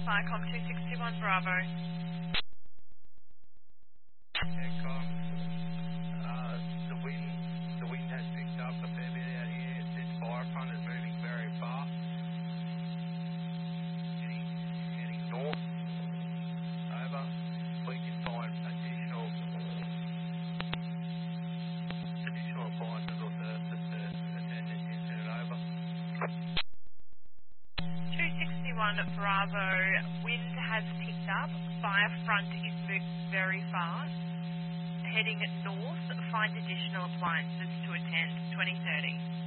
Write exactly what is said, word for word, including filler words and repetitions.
Firecom two sixty-one Bravo. Echo. Uh, the wind, the wind has picked up a fair bit out here. This fire front is moving very fast. Heading, heading north. Over. We can find additional, additional appliances or services to attend this incident. Over. two sixty-one Bravo. Wind has picked up. Fire front is moving very fast. Heading north. Find additional appliances to attend. twenty thirty.